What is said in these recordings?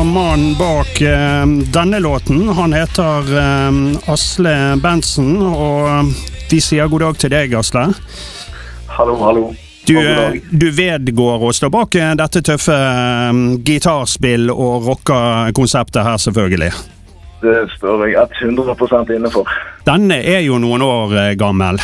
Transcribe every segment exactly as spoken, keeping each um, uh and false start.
mannen bak eh, denne låten. Han heter eh, Asle Bentzen, og vi sier god dag til deg, Asle. Hallo, hallo. Du, du vedgår å stå bak dette tøffe eh, gitarspill og rocka-konseptet her, selvfølgelig. Det står jeg hundre prosent inne for. Denne er jo noen år eh, gammel.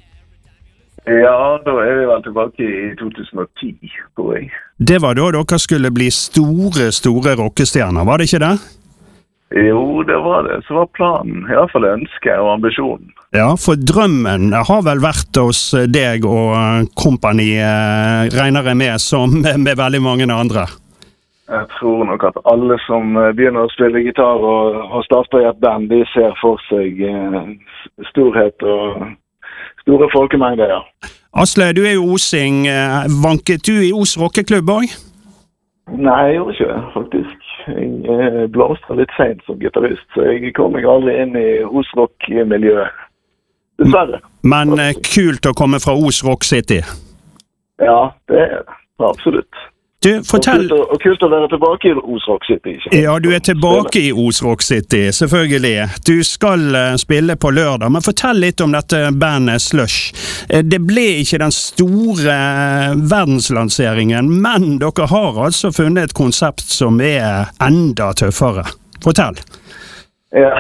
Ja, da er vi vel tilbake i to tusen og ti, tror jeg. Det var da dere skulle bli store, store rockestjerner, var det ikke det? Jo, det var det. Så var planen, i hvert fall ønsket og ambisjonen. Ja, for drømmen har vel vært hos deg og kompani, regner jeg med, som med veldig mange andre. Jeg tror nok at alle som begynner å spille gitar og, og starter i et band, de ser for seg eh, storhet og store folkemengder, ja. Asle, du er jo osing. Vanket du i Os rockeklubb også? Nei, jeg gjorde ikke det, faktisk. Jeg blåste litt sent som gitarist, så jeg kom meg aldri inn i Os rock-miljøet. Dessverre. Men kult å komme fra Os Rock City. Ja, det er det. Absolutt. Du, fortell... Og kult, å, og kult å være tilbake i Os Rock City. Ikke? Ja, du er tilbake i Os Rock City, selvfølgelig. Du skal uh, spille på lørdag, men fortell litt om dette bandet Slush. Uh, det ble ikke den store uh, verdenslanseringen, men dere har altså funnet et konsept som er enda tøffere. Fortell. Ja,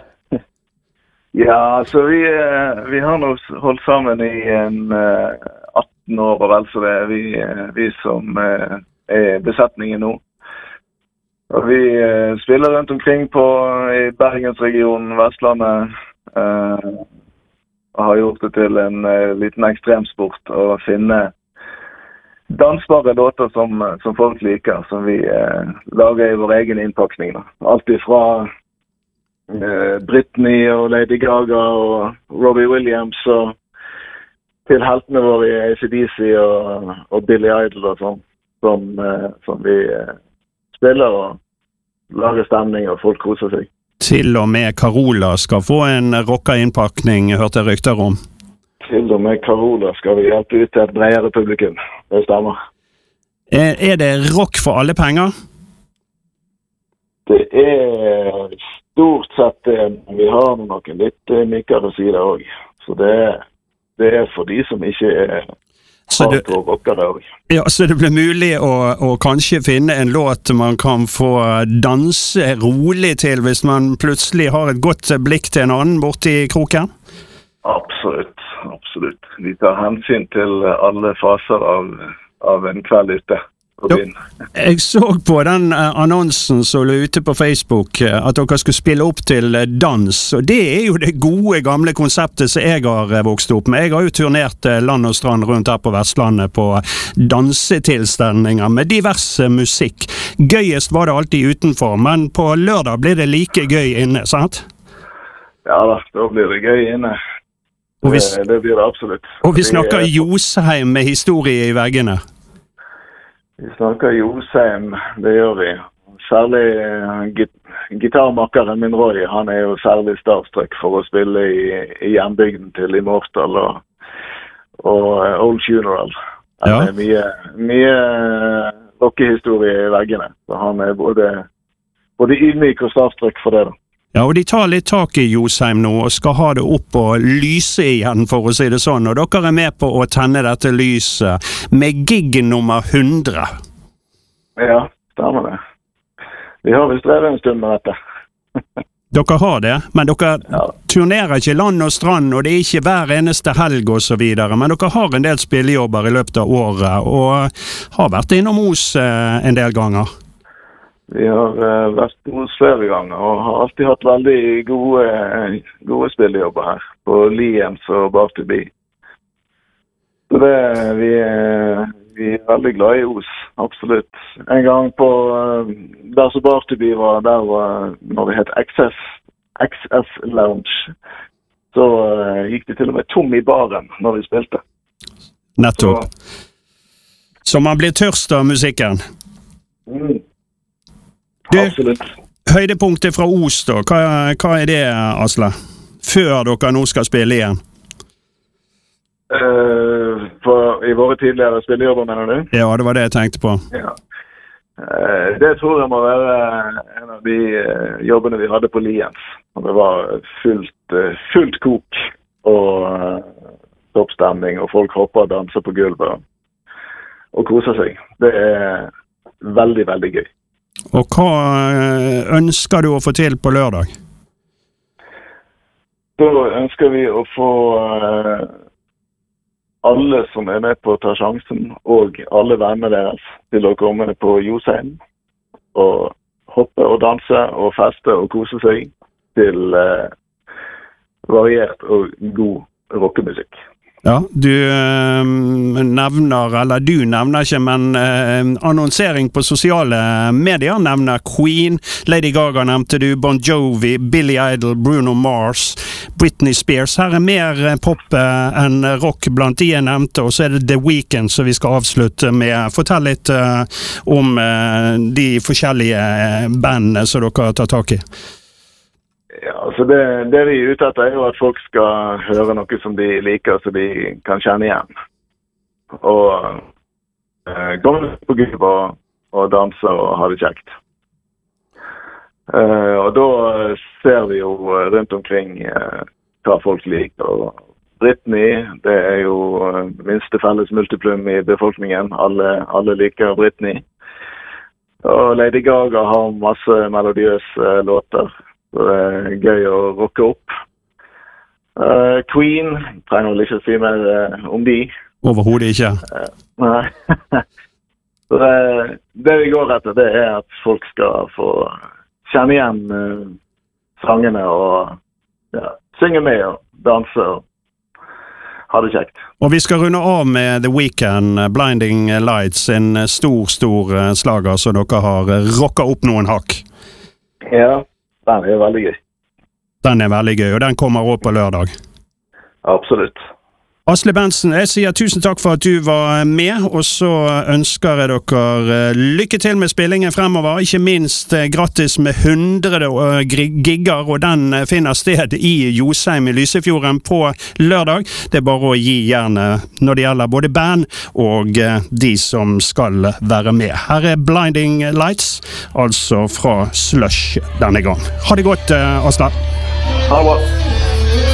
ja så vi, uh, vi har nå holdt sammen i en uh, atten år, og vel så det er vi, uh, vi som... Uh, er besetningen nå. Og vi eh, spiller rundt omkring på i Bergensregionen, Vestlandet, eh, og har gjort det til en eh, liten ekstremsport å finne dansbare låter som, som folk liker, som vi eh, lager i vår egen innpakning. Da. Alt ifra eh, Britney og Lady Gaga og Robbie Williams og til heltene våre i A C D C og, og Billy Idol og sånn. Som, som vi spiller og lager stemning, og folk koser seg. Til og med Carola skal få en rocka-innpakning, hørte jeg rykter om. Til og med Carola skal vi hjelpe ut til et bredere publikum. Det stemmer. Er, er det rock for alle penger? Det er stort sett det. Vi har noen litt mykere sider også. Så det, det er for de som ikke er... Så det, ja, så det blir mulig å, å kanskje finne en låt man kan få danse rolig til hvis man plutselig har et godt blikk til en annen borti kroken? Absolutt, absolutt. Vi tar hensyn til alle faser av, av en kveld ute. Jo, jeg så på den annonsen som lå ute på Facebook at dere skulle spille opp til dans, og det er jo det gode gamle konseptet som jeg har vokst opp med. Jeg har jo turnert land og strand rundt her på Vestlandet på dansetilstelninger med diverse musikk. Gøyest var det alltid utenfor, men på lørdag blir det like gøy inne, sant? Ja da, da blir det gøy inne. Og vi, det, det blir det absolutt. Og vi snakker Josheim med historie i veggene. Vi snakker Josheim, det gjør vi. Særlig git gitarmakkeren min Roy, han er jo særlig starstruck for å spille i, i hjembygden til Immortal og, og Old Funeral. Det er mye, mye rockehistorie i veggene, så han er både, både ydmyk og starstruck for det da. Ja, og de tar litt tak i Josheim nå og skal ha det opp og lyse igjen, for å si det sånn. Og dere er med på å tenne dette lyset med gig nummer hundre. Ja, stemmer det. Vi har vist drevet en stund med dette. Dere har det, men dere ja. turnerer ikke land og strand, og det er ikke hver eneste helg og så videre. Men dere har en del spillejobber i løpet av året, og har vært innom Os en del ganger. Vi har uh, vært hos flere ganger og har alltid hatt veldig gode, gode spillejobber her på Liens og Bar to Be. Så det, vi, vi er veldig glad i Os, absolutt. En gang på uh, der så Bar to Be var, der var, når det het X S, X S Lounge, så uh, gikk det til og med tom i baren når vi spilte. Nettopp. Så, så man blir tørst av musikken? Mm. Du, høydepunktet fra Os da, hva, hva er det, Asle? Før dere nå skal spille igjen? Uh, for, I våre tidligere spillejobber, mener du? Ja, det var det jeg tenkte på. Ja. Uh, det tror jeg må være en av de uh, jobbene vi hadde på Liens. Og det var fullt, uh, fullt kok og uh, toppstemning, og folk hopper og danser på gulvet og koser seg. Det er veldig, veldig gøy. Og hva ønsker du å få til på lørdag? Da ønsker vi å få uh, alle som er med på å ta sjansen, og alle vennene deres, til å komme på Josheim og hoppe og danse og feste og kose seg til uh, variert og god rockemusikk. Ja, du øh, nevner, eller du nevner ikke, men øh, annonsering på sosiale medier nevner Queen, Lady Gaga nevnte du, Bon Jovi, Billy Idol, Bruno Mars, Britney Spears. Her er mer pop øh, enn rock blant de jeg nevnte, og så er det The Weeknd som vi skal avslutte med. Fortell litt øh, om øh, de forskjellige bandene som dere har tatt tak i. Ja, altså det, det vi er ute etter er jo at folk skal høre noe som de liker, så de kan kjenne igjen. Og uh, komme på gulv og, og danse og ha det kjekt. Uh, og da ser vi jo rundt omkring uh, hva folk liker. Og Britney, det er jo uh, minste felles multiplum i befolkningen. Alle, alle liker Britney. Og Lady Gaga har masse melodiøse uh, låter. Så det er gøy å rocke opp. Uh, Queen, trenger vel ikke å si mer uh, om de. Overhodet ikke. Uh, nei. Så det, det vi går etter, det er at folk skal få kjenne igjen uh, sangene og ja, synge med og danse og ha det kjekt. Og vi skal runde av med The Weeknd, Blinding Lights, en stor, stor slager som dere har rocket opp noen hakk. Ja. Den er veldig gøy. Den er veldig gøy, og den kommer opp på lørdag. Absolutt. Asle Bentzen, jeg sier tusen takk for at du var med, og så ønsker jeg dere lykke til med spillingen fremover. Ikke minst grattis med hundre gigger, og den finner sted i Josheim i Lysefjorden på lørdag. Det er bare å gi jernet når det gjelder både band og de som skal være med. Her er Blinding Lights, altså fra Slush denne gang. Ha det godt, Asle. Ha det bra.